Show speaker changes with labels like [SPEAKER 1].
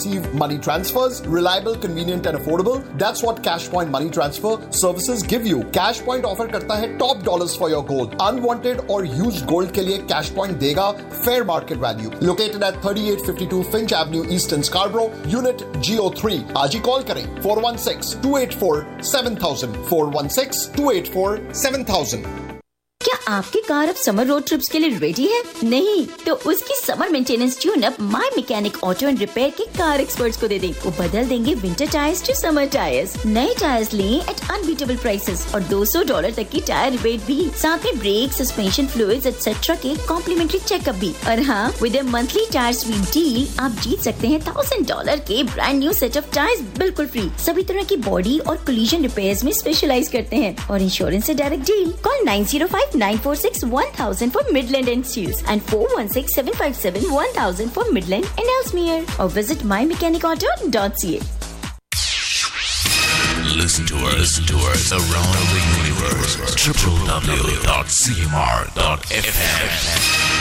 [SPEAKER 1] receive money transfers, reliable, convenient and affordable. That's what CashPoint Money Transfer services give you. CashPoint offer करता है top dollars for your gold. Unwanted or used gold के लिए CashPoint देगा fair market value. Located at 3852 Finch Avenue East in Scarborough, Unit GO3. आज ही call करें 416-284-7000 416-284-7000.
[SPEAKER 2] क्या आपकी car अब समर रोड ट्रिप्स के लिए रेडी है? नहीं तो उसकी summer maintenance tune up my mechanic auto and repair के कार एक्सपर्ट्स को दे दें। वो बदल देंगे winter tyres to summer tyres. नए टायर्स लें एट अनबीटेबल प्राइसेस और $200 तक की टायर रिबेट भी, साथ में ब्रेक, सस्पेंशन फ्लूइड्स एक्सेट्रा के कॉम्प्लीमेंट्री चेकअप भी। और हाँ, with a monthly tyre SVEEP deal आप जीत सकते हैं $1000 के brand new set of tyres बिल्कुल फ्री। सभी तरह की बॉडी और कोलिजन रिपेयर्स में स्पेशलाइज करते हैं और इंश्योरेंस से direct deal. Call 946-1000 for Midland and Shields and 416-757-1000 for Midland and Ellesmere or visit mymechanicauto.ca.
[SPEAKER 3] Listen to us around the universe. www.cmr.fm